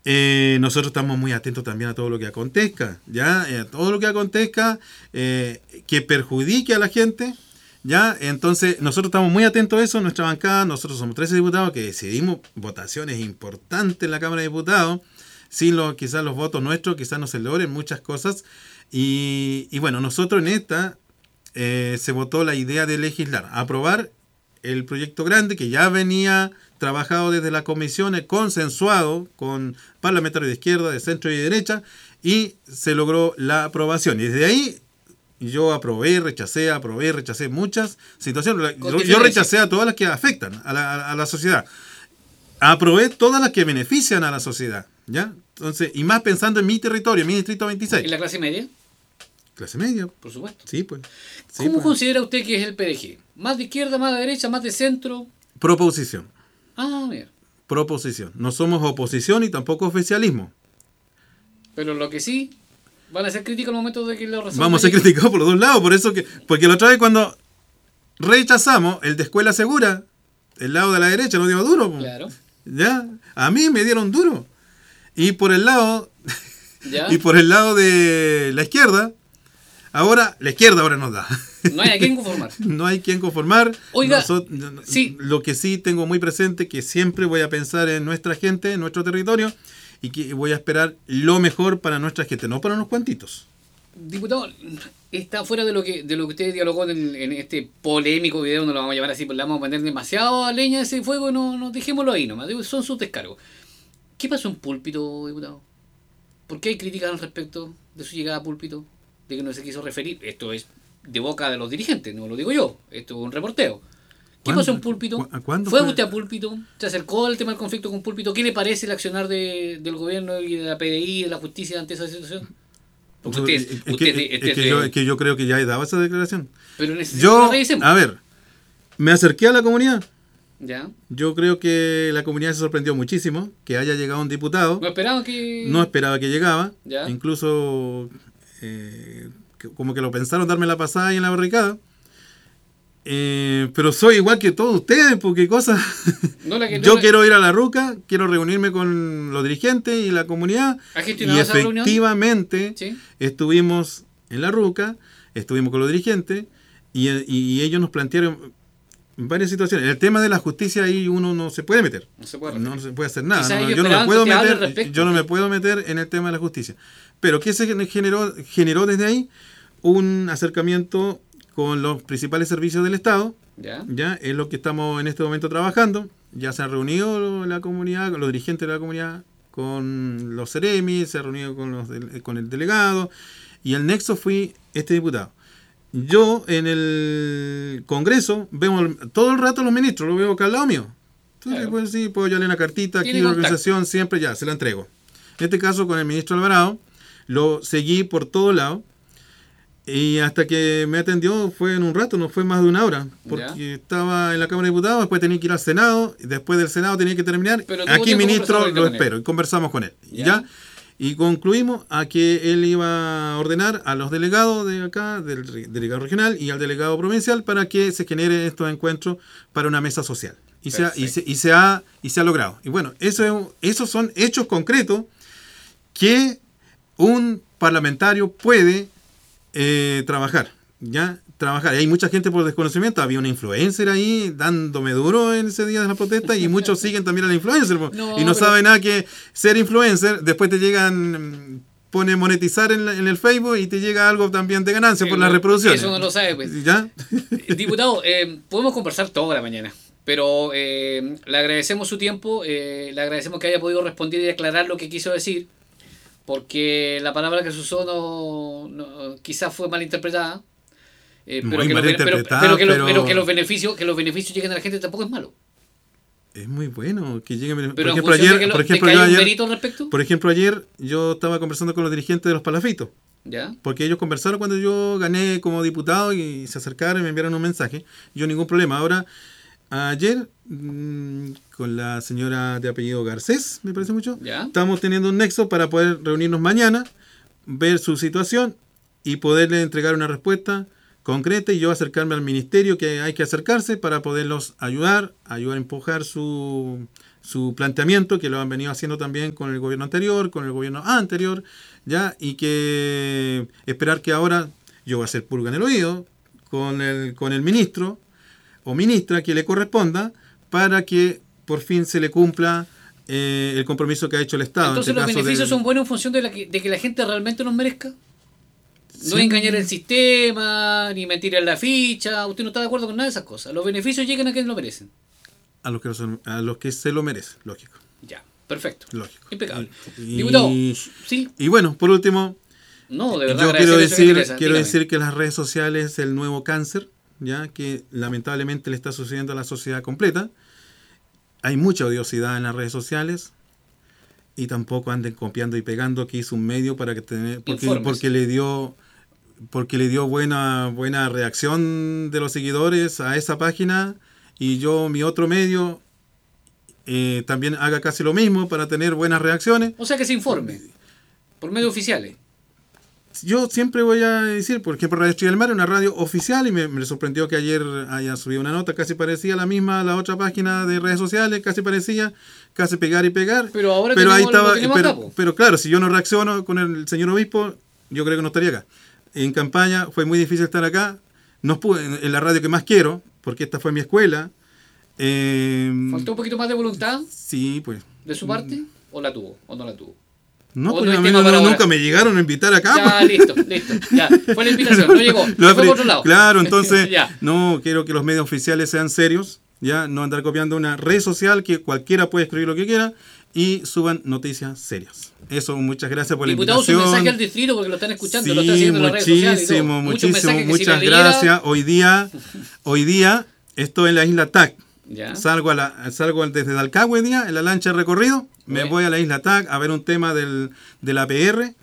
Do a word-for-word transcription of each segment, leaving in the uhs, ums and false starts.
Eh, nosotros estamos muy atentos también a todo lo que acontezca, ¿ya? Eh, todo lo que acontezca eh, que perjudique a la gente, ¿ya? Entonces, nosotros estamos muy atentos a eso, nuestra bancada, nosotros somos trece diputados que decidimos votaciones importantes en la Cámara de Diputados, sin los, quizás los votos nuestros, quizás no se logren muchas cosas, y, y bueno, nosotros en esta eh, se votó la idea de legislar, aprobar el proyecto grande que ya venía trabajado desde las comisiones, consensuado con parlamentarios de izquierda, de centro y de derecha, y se logró la aprobación. Y desde ahí yo aprobé, rechacé, aprobé, rechacé muchas situaciones. Yo, yo rechacé a todas las que afectan a la, a la sociedad. Aprobé todas las que benefician a la sociedad, ¿ya? Entonces, y más pensando en mi territorio, en mi distrito veintiséis. ¿Y la clase media? Clase media. Por supuesto. Sí, pues. Sí, ¿Cómo pues. considera usted que es el P D G? ¿Más de izquierda, más de derecha, más de centro? Proposición. Ah, mira. Proposición. No somos oposición y tampoco oficialismo. Pero lo que sí, van a ser críticos al momento de que lo resuelvan. Vamos a ser criticados por los dos lados, por eso que, porque la otra vez cuando rechazamos el de escuela segura, el lado de la derecha nos dio duro. Claro. ¿Ya? A mí me dieron duro. Y por el lado, ¿Ya? y por el lado de la izquierda, ahora, la izquierda ahora nos da. No hay a quién conformar. No hay quien conformar. Oiga, Nosotros, sí. Lo que sí tengo muy presente que siempre voy a pensar en nuestra gente, en nuestro territorio, y que voy a esperar lo mejor para nuestra gente, no para unos cuantitos. Diputado, está fuera de lo que de lo que usted dialogó en, en este polémico video, no lo vamos a llamar así, porque le vamos a poner demasiado a leña a ese fuego, no, no dejémoslo ahí nomás, digo, son sus descargos. ¿Qué pasó en Púlpito, diputado? ¿Por qué hay críticas al respecto de su llegada a Púlpito? De que no se quiso referir. Esto es de boca de los dirigentes, no lo digo yo, esto es un reporteo. ¿Qué pasó en Púlpito? ¿Cuándo ¿Fue fue? usted a Púlpito? ¿Se acercó al tema del conflicto con Púlpito? ¿Qué le parece el accionar de, del gobierno y de la P D I, de la justicia ante esa situación? Porque usted, es, usted, que, usted, es, que usted, yo, es que yo creo que ya he dado esa declaración. Pero necesito yo, que revisemos. A ver, me acerqué a la comunidad. ¿Ya? Yo creo que la comunidad se sorprendió muchísimo que haya llegado un diputado. No esperaba que... No esperaba que llegaba. ¿Ya? Incluso eh, que, como que lo pensaron darme la pasada ahí en la barricada. Eh, pero soy igual que todos ustedes, porque cosa. No, la que, yo no, quiero ir a la ruca, quiero reunirme con los dirigentes y la comunidad. Y efectivamente ¿Sí? estuvimos en la ruca, estuvimos con los dirigentes y, y ellos nos plantearon varias situaciones. El tema de la justicia ahí uno no se puede meter. No se puede, no se puede hacer nada. No, yo no me puedo meter, yo no me puedo meter en el tema de la justicia. Pero ¿qué se generó, generó desde ahí? Un acercamiento con los principales servicios del Estado. ¿Ya? Ya es lo que estamos en este momento trabajando. Ya se ha reunido la comunidad, los dirigentes de la comunidad, con los Ceremi, se ha reunido con, los, con el delegado, y el nexo fue este diputado. Yo en el Congreso vemos todo el rato a los ministros, lo veo acá al lado mío. Entonces, claro. Pues sí, puedo darle una cartita, aquí la organización, siempre ya, se la entrego. En este caso, con el ministro Alvarado, lo seguí por todos lados. Y hasta que me atendió fue en un rato, no fue más de una hora, porque ¿ya? Estaba en la Cámara de Diputados, después tenía que ir al Senado, y después del Senado tenía que terminar. Aquí, ministro, lo espero, y conversamos con él. ¿Ya? ¿Ya? Y concluimos a que él iba a ordenar a los delegados de acá, del delegado regional y al delegado provincial, para que se generen estos encuentros para una mesa social. Y se, ha, y, se, y, se ha, y se ha logrado. Y bueno, eso, esos son hechos concretos que un parlamentario puede Eh, trabajar, ya, trabajar. Hay mucha gente por desconocimiento, había una influencer ahí dándome duro en ese día de la protesta y muchos siguen también a la influencer no, y no pero... saben nada que ser influencer, después te llegan, pone monetizar en, la, en el Facebook y te llega algo también de ganancia eh, por las reproducciones. Eso no lo sabe, pues. ¿Ya? Diputado, eh, podemos conversar toda la mañana, pero eh, le agradecemos su tiempo, eh, le agradecemos que haya podido responder y aclarar lo que quiso decir. Porque la palabra que se usó no, no quizás fue mal interpretada, eh, pero, que los, pero, pero, que los, pero... pero que los beneficios que los beneficios lleguen a la gente tampoco es malo. Es muy bueno que lleguen. Pero por ejemplo, ayer, lo, por ejemplo, yo ayer, al respecto? por ejemplo, ayer yo estaba conversando con los dirigentes de los Palafitos. ¿Ya? Porque ellos conversaron cuando yo gané como diputado y se acercaron y me enviaron un mensaje. Yo ningún problema. Ahora, ayer mmm, con la señora de apellido Garcés, me parece mucho, ¿ya? Estamos teniendo un nexo para poder reunirnos mañana, ver su situación y poderle entregar una respuesta concreta y yo acercarme al ministerio que hay que acercarse para poderlos ayudar, ayudar a empujar su su planteamiento, que lo han venido haciendo también con el gobierno anterior, con el gobierno anterior, ya, y que esperar que ahora yo voy a hacer pulga en el oído con el, con el ministro o ministra que le corresponda para que por fin se le cumpla eh, el compromiso que ha hecho el Estado. Entonces, en este ¿los caso beneficios del- son buenos en función de, la que, de que la gente realmente los merezca? No Sí. engañar el sistema, ni mentir en la ficha. Usted no está de acuerdo con nada de esas cosas. Los beneficios llegan a quienes lo merecen. a los que son- a los que se lo merece, lógico, Ya, perfecto. lógico. Impecable. Y, Diputado, y, sí. y bueno, por último, No, de verdad, yo quiero agradecerle su decir, gentileza. quiero Dígame. decir que las redes sociales es el nuevo cáncer, ya que lamentablemente le está sucediendo a la sociedad completa. Hay mucha odiosidad en las redes sociales y tampoco anden copiando y pegando que hizo un medio para que tener porque, Infórmese. porque le dio porque le dio buena buena reacción de los seguidores a esa página y yo mi otro medio eh, también haga casi lo mismo para tener buenas reacciones. O sea, que se informe. Por medios oficiales. Yo siempre voy a decir, por ejemplo, Radio Estrella del Mar es una radio oficial y me, me sorprendió que ayer haya subido una nota casi parecía la misma a la otra página de redes sociales, casi parecía, casi pegar y pegar. Pero ahora pero ahí tenemos- lo estaba, tenemos pero, acá, po. pero claro, si yo no reacciono con el señor obispo, yo creo que no estaría acá. En campaña fue muy difícil estar acá, no pude, en, en la radio que más quiero, porque esta fue mi escuela. Eh, ¿Faltó un poquito más de voluntad sí, pues. de su parte? ¿O la tuvo? ¿O no la tuvo? No, ¿O pues no hay a mí tema no- para ahora? nunca me llegaron a invitar acá. Ya, pues. listo, listo. Ya, fue la invitación, no llegó. Lo Se fue apre- por otro lado. Claro, entonces, Ya. no, quiero que los medios oficiales sean serios, ya, no andar copiando una red social que cualquiera puede escribir lo que quiera y suban noticias serias. Eso, muchas gracias por Diputado, la su invitación. mensaje al distrito porque lo están escuchando, Sí, lo están siguiendo en las redes sociales y todo. muchísimo, Muchos muchísimo, mensajes que si muchas los leyera- gracias. Hoy día, hoy día estoy en la isla Tac. Ya. Salgo, a la, salgo desde Dalcagüe hoy día en la lancha de recorrido, me Bien. voy a la isla Tac a ver un tema del, de la P R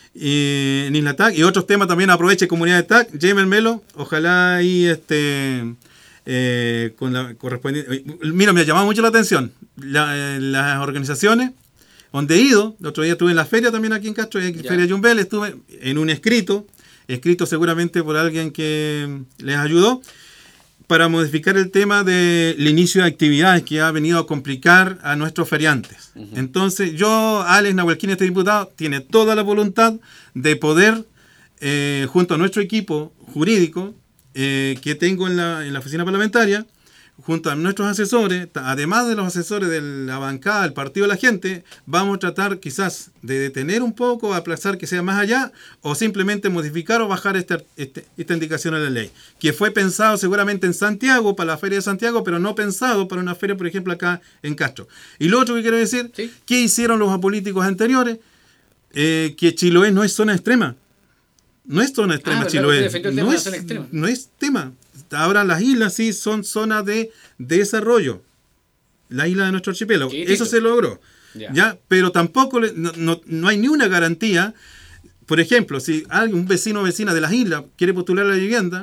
y, en Isla Tac y otros temas también. Aproveche comunidad de Tac, llévenmelo, ojalá ahí este eh, con la correspondiente. Mira, me ha llamado mucho la atención la, eh, las organizaciones donde he ido. El otro día estuve en la feria también aquí en Castro, en Ya. Feria Yumbel, estuve en un escrito, escrito seguramente por alguien que les ayudó, para modificar el tema del inicio de actividades que ha venido a complicar a nuestros feriantes. Ujú. Entonces, yo, Alex Nahuelquín, este diputado, tiene toda la voluntad de poder, eh, junto a nuestro equipo jurídico eh, que tengo en la, en la oficina parlamentaria, junto a nuestros asesores, ta- además de los asesores de la bancada, del Partido de la Gente, vamos a tratar quizás de detener un poco, aplazar que sea más allá, o simplemente modificar o bajar esta, este- esta indicación en la ley, que fue pensado seguramente en Santiago, para la Feria de Santiago, pero no pensado para una feria, por ejemplo, acá en Castro. Y lo otro que quiero decir, Sí. ¿qué hicieron los apolíticos anteriores? Eh, que Chiloé no es zona extrema. No es zona extrema, Ah, verdad, Chiloé. usted defendió el tema No de la es, zona extrema. no es tema. Ahora las islas sí son zonas de desarrollo. La isla de nuestro archipiélago. Chiquitito. Eso se logró. Ya. Ya. Pero tampoco le- no, no- no hay ni una garantía. Por ejemplo, si alguien, un vecino o vecina de las islas quiere postular a la vivienda,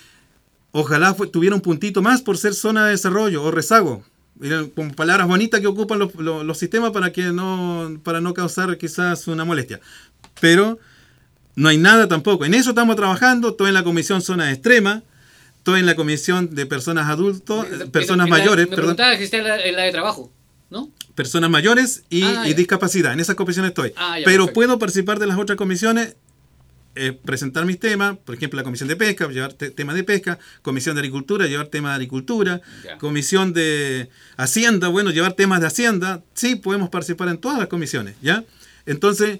ojalá fue- tuviera un puntito más por ser zona de desarrollo o rezago. Miren, con palabras bonitas que ocupan los, los- los sistemas para que no para no causar quizás una molestia. Pero no hay nada tampoco. En eso estamos trabajando. Estoy en la comisión zona extrema. Estoy en la comisión de personas adultos, Me- personas me- me- mayores, Me perdón, preguntaba que está en la, en la de trabajo, ¿no? personas mayores y, Ah, y ya. discapacidad. En esas comisiones estoy. Ah, ya, Pero perfecto. puedo participar de las otras comisiones, eh, presentar mis temas, por ejemplo, la comisión de pesca, llevar te- temas de pesca, comisión de agricultura, llevar temas de agricultura, Ya. comisión de hacienda, bueno, llevar temas de hacienda. Sí, podemos participar en todas las comisiones, ¿ya? Entonces,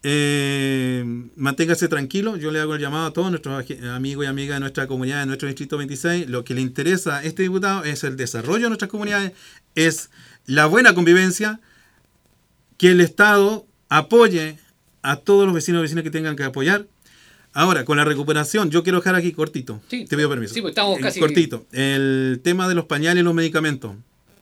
eh, manténgase tranquilo. Yo le hago el llamado a todos nuestros ag- amigos y amigas de nuestra comunidad, de nuestro distrito veintiséis. Lo que le interesa a este diputado es el desarrollo de nuestras comunidades, es la buena convivencia, que el Estado apoye a todos los vecinos y vecinas que tengan que apoyar. Ahora, con la recuperación, yo quiero dejar aquí cortito. Sí. Te pido permiso. Sí, pues estamos Eh, casi- Cortito. El tema de los pañales y los medicamentos.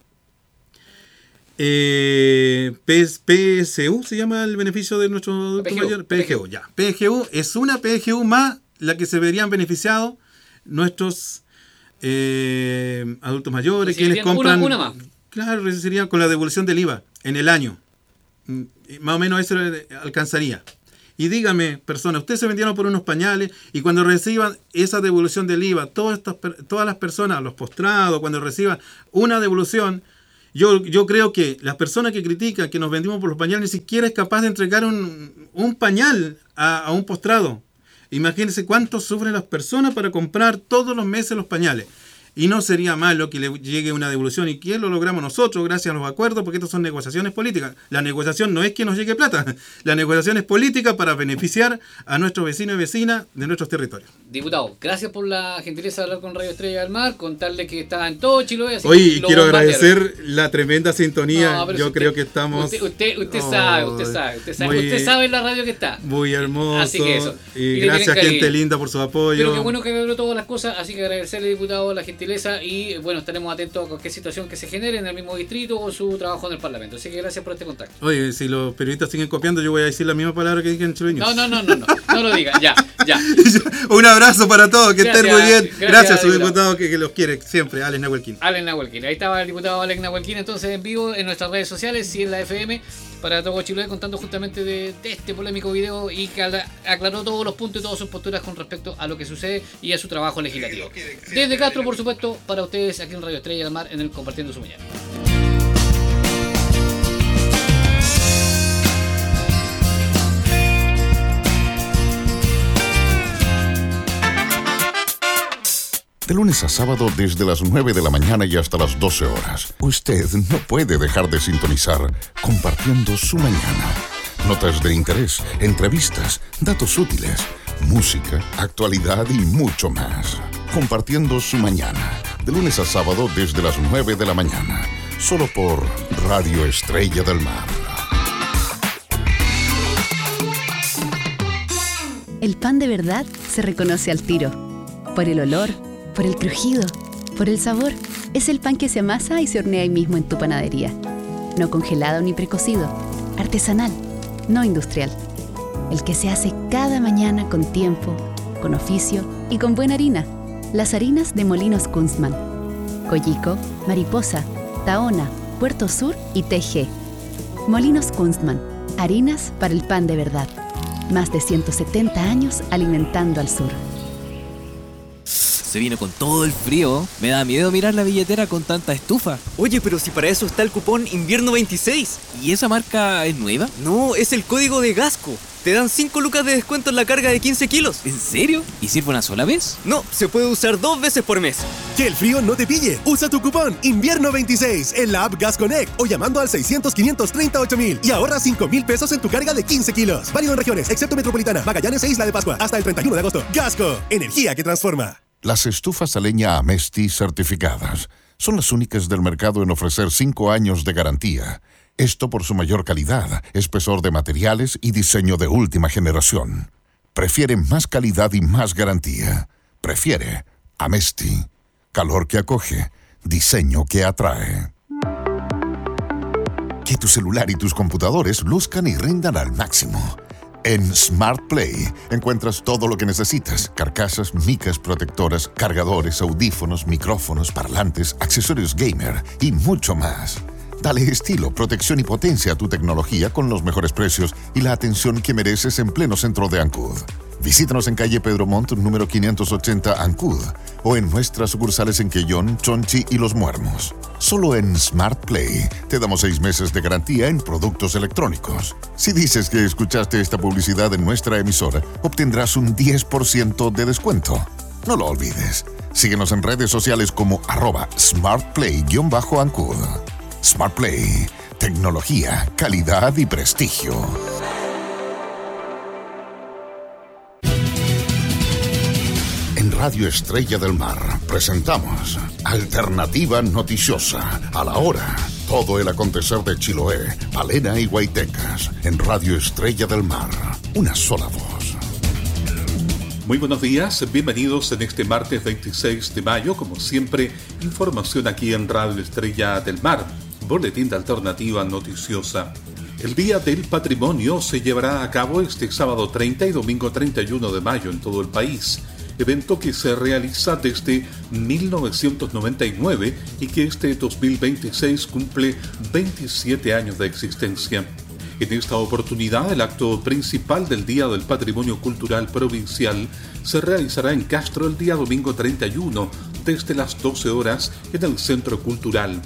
Eh, P S P S U se llama el beneficio de nuestro adulto P G U, mayor. P G U, ya. P G U es una P G U más la que se verían beneficiados nuestros eh, adultos mayores, quienes Recibirían compran. una- una más. Claro, sería con la devolución del I V A en el año. Mm, Más o menos eso le alcanzaría. Y dígame, personas, ustedes se vendieron por unos pañales y cuando reciban esa devolución del I V A, todas, estas, per- todas las personas, los postrados, cuando reciban una devolución, Yo, yo creo que las personas que critican que nos vendimos por los pañales ni siquiera es capaz de entregar un, un pañal a, a un postrado. Imagínense cuánto sufren las personas para comprar todos los meses los pañales. Y no sería malo que le llegue una devolución. ¿Y quién lo logramos nosotros? Gracias a los acuerdos, porque estas son negociaciones políticas. La negociación no es que nos llegue plata. La negociación es política para beneficiar a nuestros vecinos y vecinas de nuestros territorios. Diputado, gracias por la gentileza de hablar con Radio Estrella del Mar, contarle que está en todo Chiloé. Así Oye, que quiero bombardearon. agradecer la tremenda sintonía. No, pero Yo si creo usted, que estamos... Usted, usted, usted oh, sabe, usted sabe, usted sabe, muy, usted sabe en la radio que está. Muy hermoso. Así que eso. Y, Y gracias, gente gente linda, por su apoyo. Pero qué bueno que logró todas las cosas, así que agradecerle, diputado, la gentileza y bueno, estaremos atentos a cualquier situación que se genere en el mismo distrito o su trabajo en el Parlamento. Así que gracias por este contacto. Oye, si los periodistas siguen copiando, yo voy a decir la misma palabra que dije en Chile News. No, no, no, no, no, no lo diga, ya, ya. Un abrazo para todos, que Gracias, estén muy bien. gracias, Gracias a su diputado. diputado que, que los quiere siempre, Alex Nahuelquín. Alex Nahuelquín. Ahí estaba el diputado Alex Nahuelquín, entonces en vivo en nuestras redes sociales y en la F M para todo Chiloé, contando justamente de, de este polémico video y que aclaró todos los puntos y todas sus posturas con respecto a lo que sucede y a su trabajo legislativo. Desde Castro, por supuesto, para ustedes aquí en Radio Estrella del Mar en el Compartiendo su Mañana. De lunes a sábado desde las nueve de la mañana y hasta las doce horas. Usted no puede dejar de sintonizar Compartiendo su Mañana. Notas de interés, entrevistas, datos útiles, música, actualidad y mucho más. Compartiendo su Mañana. De lunes a sábado desde las nueve de la mañana. Solo por Radio Estrella del Mar. El pan de verdad se reconoce al tiro. Por el olor, por el crujido, por el sabor. Es el pan que se amasa y se hornea ahí mismo en tu panadería. No congelado ni precocido. Artesanal, no industrial. El que se hace cada mañana con tiempo, con oficio y con buena harina. Las harinas de Molinos Kunstmann. Coyico, Mariposa, Tahona, Puerto Sur y T G. Molinos Kunstmann. Harinas para el pan de verdad. Más de ciento setenta años alimentando al sur. Se vino con todo el frío. Me da miedo mirar la billetera con tanta estufa. Oye, pero si para eso está el cupón Invierno veintiséis. ¿Y esa marca es nueva? No, es el código de Gasco. Te dan cinco lucas de descuento en la carga de quince kilos. ¿En serio? ¿Y sirve una sola vez? No, se puede usar dos veces por mes. Que el frío no te pille. Usa tu cupón Invierno veintiséis en la app Gas Connect o llamando al seiscientos, quinientos treinta, ocho mil y ahorra cinco mil pesos en tu carga de quince kilos. Válido en regiones, excepto Metropolitana, Magallanes e Isla de Pascua. Hasta el treinta y uno de agosto. Gasco, energía que transforma. Las estufas a leña Amesti certificadas son las únicas del mercado en ofrecer cinco años de garantía. Esto por su mayor calidad, espesor de materiales y diseño de última generación. Prefiere más calidad y más garantía. Prefiere Amesti. Calor que acoge, diseño que atrae. Que tu celular y tus computadores luzcan y rindan al máximo. En Smart Play encuentras todo lo que necesitas: carcasas, micas protectoras, cargadores, audífonos, micrófonos, parlantes, accesorios gamer y mucho más. Dale estilo, protección y potencia a tu tecnología con los mejores precios y la atención que mereces en pleno centro de Ancud. Visítanos en calle Pedro Montt, número quinientos ochenta, Ancud, o en nuestras sucursales en Quellón, Chonchi y Los Muermos. Solo en Smart Play te damos seis meses de garantía en productos electrónicos. Si dices que escuchaste esta publicidad en nuestra emisora, obtendrás un diez por ciento de descuento. No lo olvides. Síguenos en redes sociales como arroba smartplay-ancud. Smart Play. Tecnología, calidad y prestigio. En Radio Estrella del Mar presentamos Alternativa Noticiosa. A la hora, todo el acontecer de Chiloé, Palena y Guaitecas. En Radio Estrella del Mar, una sola voz. Muy buenos días, bienvenidos en este martes veintiséis de mayo. Como siempre, información aquí en Radio Estrella del Mar. Boletín de Alternativa Noticiosa. El Día del Patrimonio se llevará a cabo este sábado treinta y domingo treinta y uno de mayo en todo el país. Evento que se realiza desde mil novecientos noventa y nueve y que este dos mil veintiséis cumple veintisiete años de existencia. En esta oportunidad, el acto principal del Día del Patrimonio Cultural Provincial se realizará en Castro el día domingo treinta y uno, desde las doce horas en el Centro Cultural.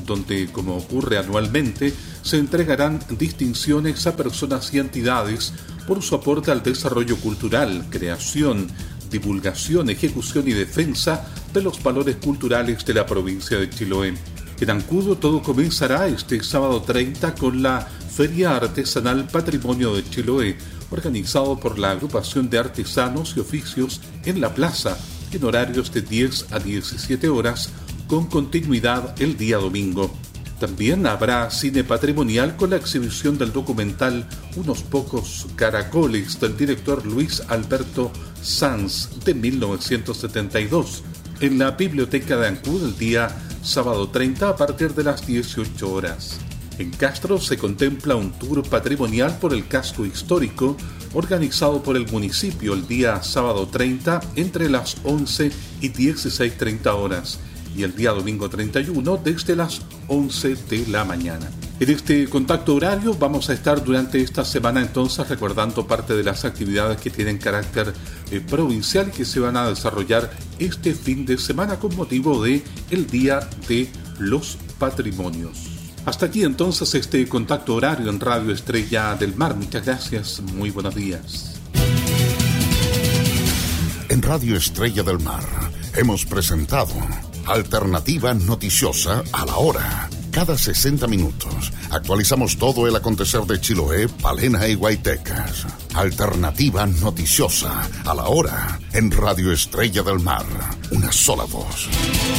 donde, como ocurre anualmente, se entregarán distinciones a personas y entidades por su aporte al desarrollo cultural, creación, divulgación, ejecución y defensa de los valores culturales de la provincia de Chiloé. En Ancud todo comenzará este sábado treinta con la Feria Artesanal Patrimonio de Chiloé, organizado por la Agrupación de Artesanos y Oficios en la plaza, en horarios de diez a diecisiete horas, con continuidad el día domingo. También habrá cine patrimonial con la exhibición del documental Unos pocos caracoles del director Luis Alberto Sanz de mil novecientos setenta y dos en la Biblioteca de Ancud el día sábado treinta a partir de las dieciocho horas. En Castro se contempla un tour patrimonial por el casco histórico organizado por el municipio el día sábado treinta entre las once y dieciséis treinta horas y el día domingo treinta y uno desde las once de la mañana. En este contacto horario vamos a estar durante esta semana entonces recordando parte de las actividades que tienen carácter eh, provincial y que se van a desarrollar este fin de semana con motivo de el Día de los Patrimonios. Hasta aquí entonces este contacto horario en Radio Estrella del Mar. Muchas gracias, muy buenos días. En Radio Estrella del Mar hemos presentado Alternativa Noticiosa a la Hora. Cada sesenta minutos actualizamos todo el acontecer de Chiloé, Palena y Guaytecas. Alternativa Noticiosa a la Hora en Radio Estrella del Mar. Una sola voz.